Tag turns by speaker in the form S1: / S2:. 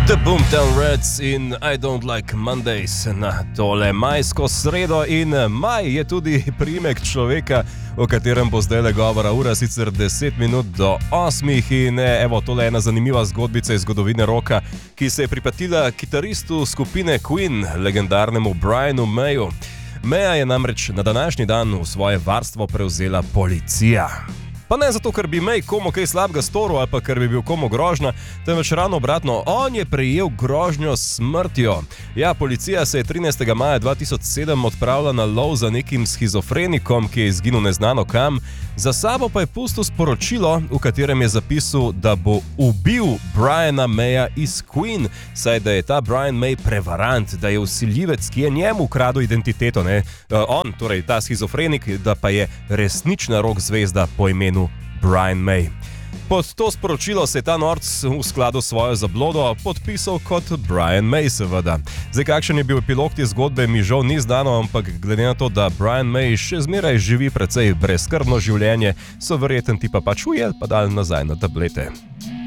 S1: The Boomtown Rats in I Don't Like Mondays na tole majsko sredo in maj je tudi priimek človeka, o katerem bo zdaj le govora. Ura sicer 10 minut do 8 in evo, tole je ena zanimiva zgodbica iz zgodovine roka, ki se je pripetila kitaristu skupine Queen, legendarnemu Brianu Mayu. Maya je namreč na današnji dan v svoje varstvo prevzela policija. Pa ne zato, ker bi May komu kaj slabega storil ali pa ker bi bil komu grožnja, temveč ravno obratno, on je prejel grožnjo s smrtjo. Ja, policija se je 13. maja 2007 odpravila na lov za nekim shizofrenikom, ki je izginil neznano kam, za sabo pa je pustil sporočilo, v katerem je zapisal, da bo ubil Briana Maya iz Queen, saj da je ta Brian May prevarant, da je vsiljivec, ki je njemu ukradel identiteto, ne? On, torej ta shizofrenik, da pa je resnična rock zvezda po imenu Brian May. Pod to sporočilo se je ta norc v skladu s svojo zablodo podpisal kot Brian May, seveda. Zdaj, kakšen je bil epilog te zgodbe, mi žal ni znano, ampak glede na to, da Brian May še zmeraj živi precej brezskrbno življenje, so verjetno tipa pač ujeli pa dali nazaj na tablete.